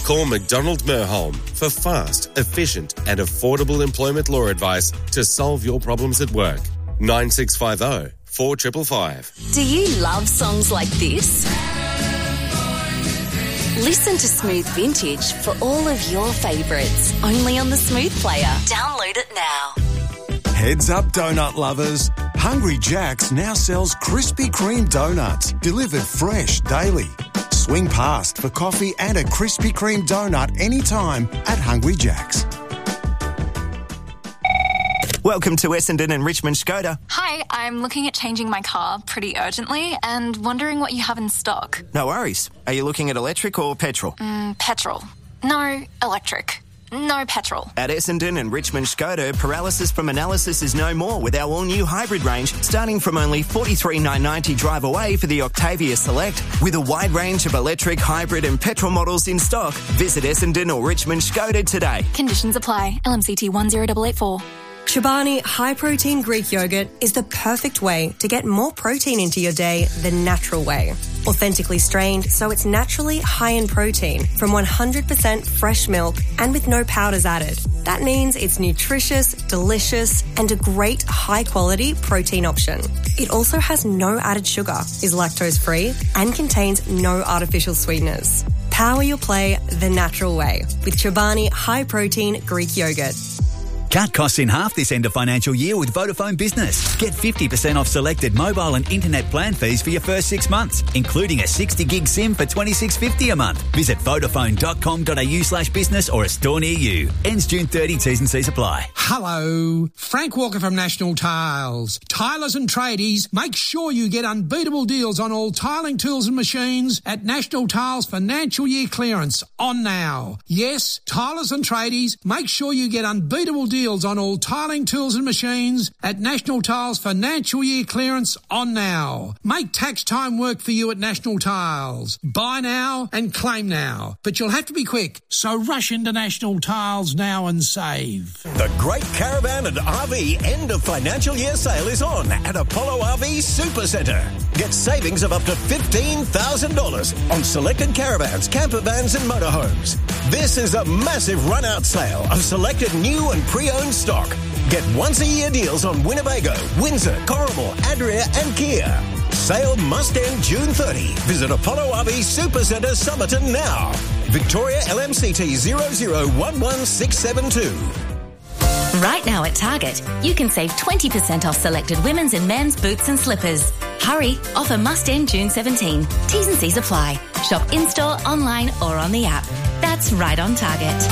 Call McDonald Merholm for fast, efficient and affordable employment law advice to solve your problems at work. 9650 4555. Do you love songs like this? Listen to Smooth Vintage for all of your favourites. Only on the Smooth Player. Download it now. Heads up, donut lovers. Hungry Jack's now sells Krispy Kreme donuts, delivered fresh daily. Swing past for coffee and a Krispy Kreme donut anytime at Hungry Jack's. Welcome to Essendon and Richmond Skoda. Hi, I'm looking at changing my car pretty urgently and wondering what you have in stock. No worries. Are you looking at electric or petrol? Petrol. No, electric. No petrol. At Essendon and Richmond Skoda, paralysis from analysis is no more with our all-new hybrid range, starting from only $43,990 drive away for the Octavia Select. With a wide range of electric, hybrid and petrol models in stock, visit Essendon or Richmond Skoda today. Conditions apply. LMCT 10884. Chobani High Protein Greek Yogurt is the perfect way to get more protein into your day the natural way. Authentically strained, so it's naturally high in protein from 100% fresh milk and with no powders added. That means it's nutritious, delicious, and a great high-quality protein option. It also has no added sugar, is lactose-free, and contains no artificial sweeteners. Power your play the natural way with Chobani High Protein Greek Yogurt. Cut costs in half this end of financial year with Vodafone Business. Get 50% off selected mobile and internet plan fees for your first 6 months, including a 60 gig SIM for $26.50 a month. Visit vodafone.com.au/business or a store near you. Ends June 30, T's and C's apply. Hello, Frank Walker from National Tiles. Tilers and tradies, make sure you get unbeatable deals on all tiling tools and machines at National Tiles financial year clearance on now. Yes, tilers and tradies, make sure you get unbeatable deals on all tiling tools and machines at National Tiles financial year clearance on now. Make tax time work for you at National Tiles. Buy now and claim now. But you'll have to be quick, so rush into National Tiles now and save. The Great Caravan and RV end of financial year sale is on at Apollo RV Supercentre. Get savings of up to $15,000 on selected caravans, camper vans and motorhomes. This is a massive run-out sale of selected new and pre-owned stock. Get once-a-year deals on Winnebago, Windsor, Corrimal, Adria and Kia. Sale must end June 30. Visit Apollo RV Supercentre Somerton now. Victoria LMCT 0011672. Right now at Target, you can save 20% off selected women's and men's boots and slippers. Hurry, offer must end June 17. T's and C's apply. Shop in-store, online or on the app. That's right on Target.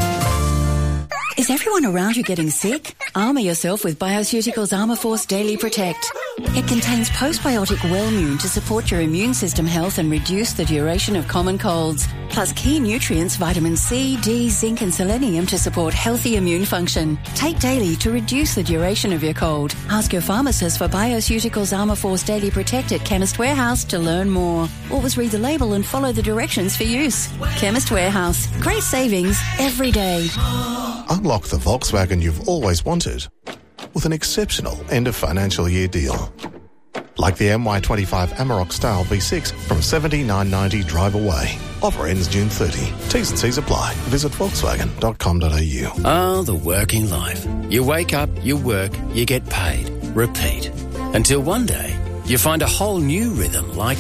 Is everyone around you getting sick? Armour yourself with Bioceuticals Armour Force Daily Protect. It contains postbiotic Wellmune to support your immune system health and reduce the duration of common colds, plus key nutrients vitamin C, D, zinc and selenium to support healthy immune function. Take daily to reduce the duration of your cold. Ask your pharmacist for Bioceuticals Armour Force Daily Protect at Chemist Warehouse to learn more. Always read the label and follow the directions for use. Chemist Warehouse. Great savings every day. Unlock the Volkswagen you've always wanted with an exceptional end of financial year deal. Like the MY25 Amarok Style V6 from $79.90 drive away. Offer ends June 30. T's and C's apply. Visit volkswagen.com.au. Oh, the working life. You wake up, you work, you get paid. Repeat. Until one day, you find a whole new rhythm like...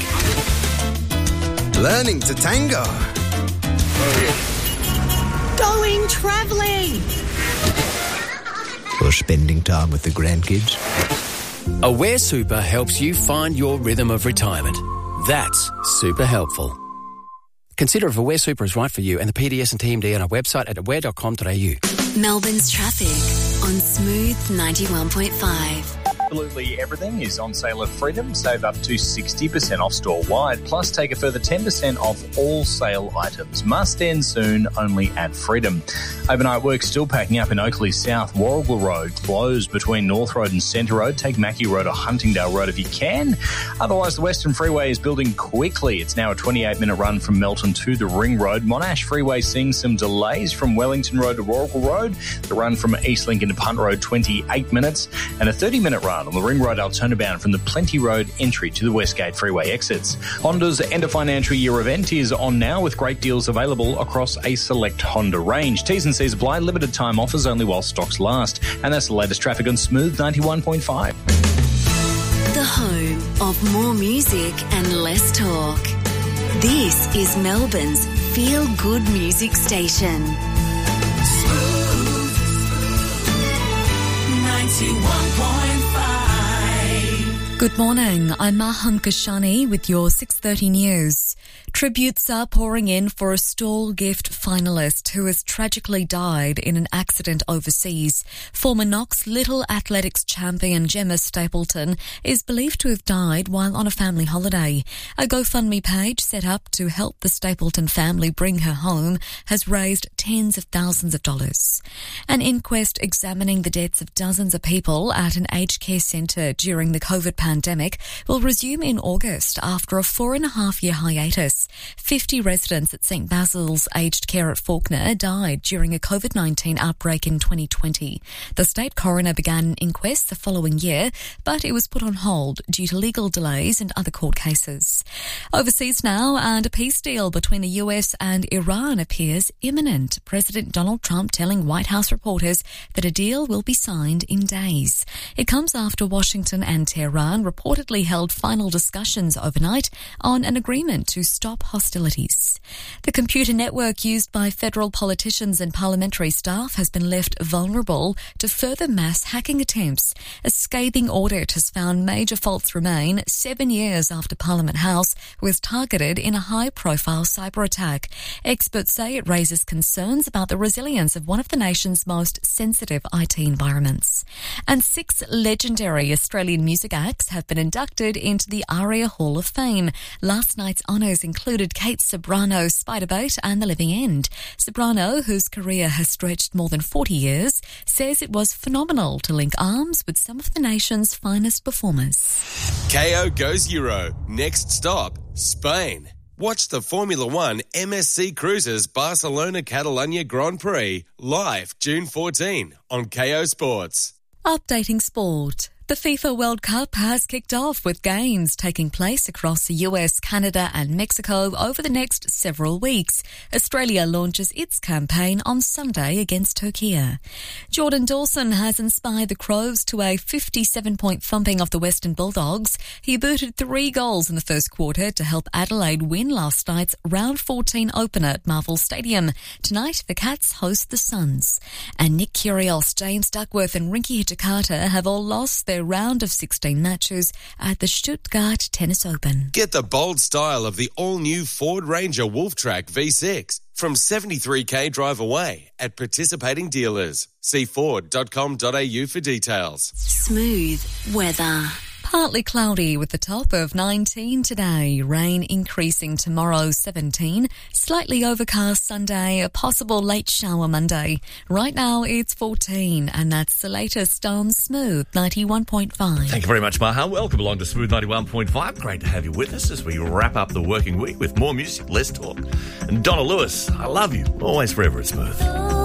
learning to tango. Going travelling. Or spending time with the grandkids. Aware Super helps you find your rhythm of retirement. That's super helpful. Consider if Aware Super is right for you and the PDS and TMD on our website at aware.com.au. Melbourne's traffic on Smooth 91.5. Absolutely everything is on sale at Freedom. Save up to 60% off store-wide. Plus, take a further 10% off all sale items. Must end soon, only at Freedom. Overnight work still packing up in Oakley South. Warrigal Road closed between North Road and Centre Road. Take Mackie Road or Huntingdale Road if you can. Otherwise, the Western Freeway is building quickly. It's now a 28-minute run from Melton to the Ring Road. Monash Freeway seeing some delays from Wellington Road to Warrigal Road. The run from East Lincoln to Punt Road, 28 minutes. And a 30-minute run Boulevard on the Ring Road Turnabout from the Plenty Road entry to the Westgate Freeway exits. Honda's end of financial year event is on now with great deals available across a select Honda range. T's and C's apply. Limited time offers only while stocks last. And that's the latest traffic on Smooth 91.5. The home of more music and less talk. This is Melbourne's feel-good music station. Smooth 91.5. Good morning, I'm Mahan Kashani with your 6:30 news. Tributes are pouring in for a Stall Gift finalist who has tragically died in an accident overseas. Former Knox Little Athletics champion Gemma Stapleton is believed to have died while on a family holiday. A GoFundMe page set up to help the Stapleton family bring her home has raised tens of thousands of dollars. An inquest examining the deaths of dozens of people at an aged care centre during the COVID pandemic will resume in August after a 4.5-year hiatus. 50 residents at St Basil's Aged Care at Fawkner died during a COVID-19 outbreak in 2020. The state coroner began an inquest the following year, but it was put on hold due to legal delays and other court cases. Overseas now, and a peace deal between the US and Iran appears imminent. President Donald Trump telling White House reporters that a deal will be signed in days. It comes after Washington and Tehran reportedly held final discussions overnight on an agreement to stop hostilities. The computer network used by federal politicians and parliamentary staff has been left vulnerable to further mass hacking attempts. A scathing audit has found major faults remain 7 years after Parliament House was targeted in a high-profile cyber attack. Experts say it raises concerns about the resilience of one of the nation's most sensitive IT environments. And 6 legendary Australian music acts have been inducted into the ARIA Hall of Fame. Last night's honours included Kate Ceberano, Spiderbait and The Living End. Ceberano, whose career has stretched more than 40 years, says it was phenomenal to link arms with some of the nation's finest performers. KO goes Euro. Next stop, Spain. Watch the Formula One MSC Cruises Barcelona Catalunya Grand Prix live June 14 on KO Sports. Updating sport. The FIFA World Cup has kicked off with games taking place across the US, Canada and Mexico over the next several weeks. Australia launches its campaign on Sunday against Turkey. Jordan Dawson has inspired the Crows to a 57-point thumping of the Western Bulldogs. He booted 3 goals in the first quarter to help Adelaide win last night's round 14 opener at Marvel Stadium. Tonight, the Cats host the Suns. And Nick Kyrgios, James Duckworth and Rinky Hijikata have all lost their round of 16 matches at the Stuttgart Tennis Open. Get the bold style of the all-new Ford Ranger Wolftrack V6 from 73k drive away at participating dealers. See Ford.com.au for details. Smooth weather. Partly cloudy with the top of 19 today. Rain increasing tomorrow, 17. Slightly overcast Sunday, a possible late shower Monday. Right now it's 14, and that's the latest on Smooth 91.5. Thank you very much, Maha. Welcome along to Smooth 91.5. Great to have you with us as we wrap up the working week with more music, less talk. And Donna Lewis, I love you. Always, forever at Smooth.